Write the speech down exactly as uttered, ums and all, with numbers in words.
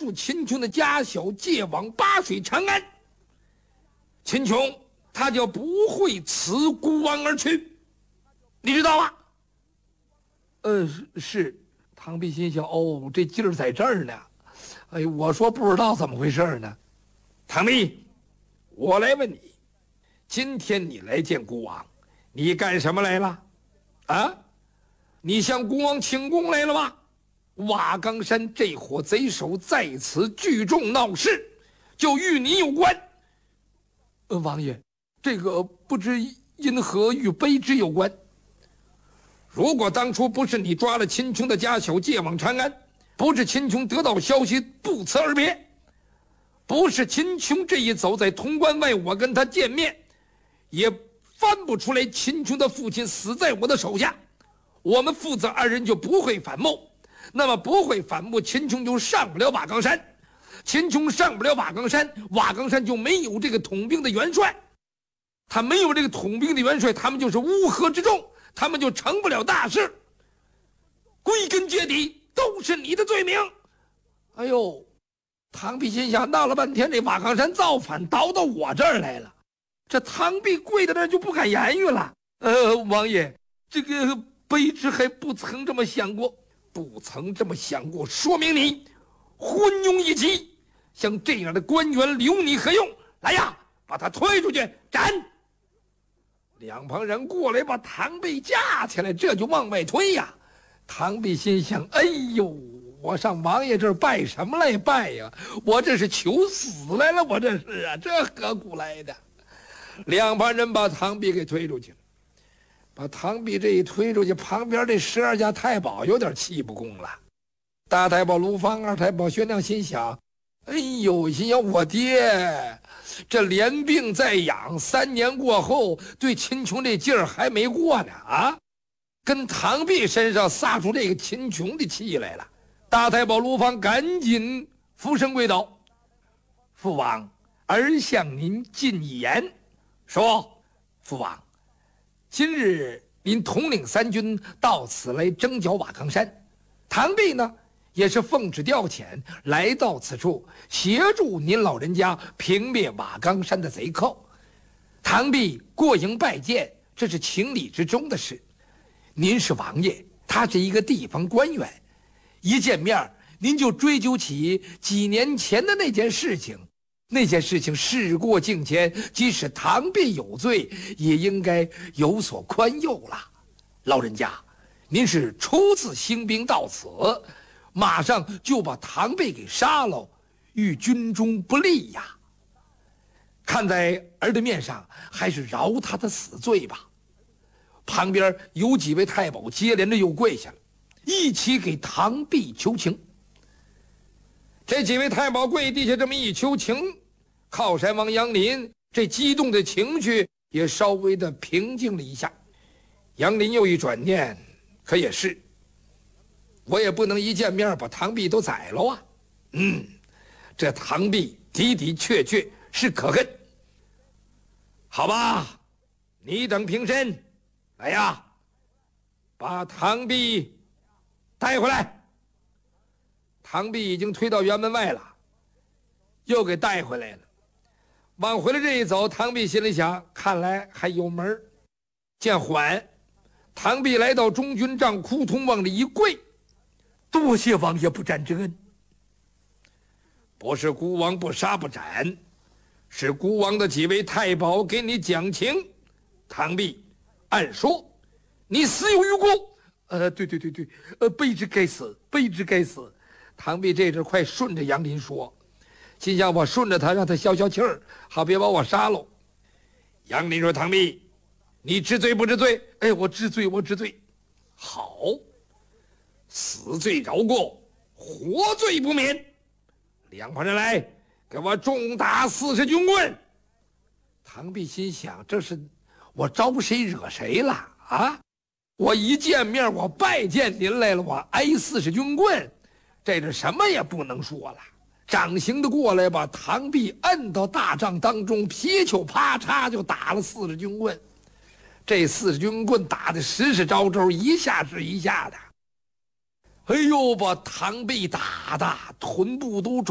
住秦琼的家小，借往巴水长安，秦琼他就不会辞孤王而去，你知道吗？ 呃，是。唐弼心想，哦，这劲儿在这儿呢。哎，我说不知道怎么回事呢。 唐弼，我来问你，今天你来见孤王，你干什么来了？啊？你向孤王请功来了吗？瓦岗山这伙贼首在此聚众闹事，就与你有关。 呃，王爷，这个不知因何与卑职有关。 如果当初不是你抓了秦琼的家小借往长安，不是秦琼得到消息不辞而别，不是秦琼这一走在潼关外，我跟他见面，也翻不出来秦琼的父亲死在我的手下，我们父子二人就不会反目。那么不会反目，秦琼就上不了瓦岗山，秦琼上不了瓦岗山，瓦岗山就没有这个统兵的元帅，他没有这个统兵的元帅，他们就是乌合之众，他们就成不了大事。归根结底都是你的罪名。 哎呦，唐弼心想，闹了半天这瓦岗山造反倒到我这儿来了，这唐弼跪在那儿就不敢言语了。呃，王爷，这个卑职还不曾这么想过。 不曾这么想过，说明你昏庸一气，像这样的官员留你何用？来呀，把他推出去斩！两旁人过来把唐弼架起来，这就往外推呀。 唐弼心想，哎呦，我上王爷这儿拜什么来拜呀？我这是求死来了，我这是啊，这何苦来的？ 两旁人把唐弼给推出去了。把唐弼这一推出去，旁边这十二家太保有点气不公了。大太保卢芳，二太保薛亮心想，哎呦，心想我爹这连病在养，三年过后对秦琼这劲儿还没过呢啊，跟唐弼身上撒出这个秦琼的气来了。大太保卢芳赶紧俯身跪倒，父王，儿向您进言。说，父王，今日您统领三军到此来征剿瓦岗山，唐弼呢也是奉旨调遣来到此处，协助您老人家平灭瓦岗山的贼寇。唐弼过营拜见，这是情理之中的事。您是王爷，他是一个地方官员，一见面您就追究起几年前的那件事情。那件事情事过境迁，即使唐弼有罪，也应该有所宽宥了。老人家，您是初次兴兵到此，马上就把唐弼给杀了，与军中不利呀。看在儿的面上，还是饶他的死罪吧。旁边有几位太保接连着又跪下了，一起给唐弼求情。这几位太保跪地下这么一求情，靠山王杨林这激动的情绪也稍微的平静了一下。杨林又一转念，可也是，我也不能一见面把唐弼都宰了啊。嗯，这唐弼的的确确是可恨。好吧，你等平身，来呀，把唐弼带回来。唐弼已经推到辕门外了，又给带回来了。往回来这一走，唐弼心里想，看来还有门。见缓，唐弼来到中军帐哭通往里一跪， 多谢王爷不斩之恩。 不是孤王不杀不斩，是孤王的几位太保给你讲情。唐弼，按说你死有余辜。 呃，对对对对，呃，卑职该死，卑职该死。 唐弼这阵快顺着杨林说，心想我顺着他，让他消消气儿，好别把我杀了。杨林说：“唐弼，你知罪不知罪？” 哎，我知罪，我知罪。 好，死罪饶过，活罪不免。两旁人来，给我重打四十军棍。唐弼心想，这是我招谁惹谁了啊？我一见面，我拜见您来了，我挨四十军棍。这这什么也不能说了，掌刑的过来把唐弼摁到大帐当中，劈球啪嚓就打了四十军棍。这四十军棍打得实实招招，一下是一下的。哎呦，把唐弼打的臀部都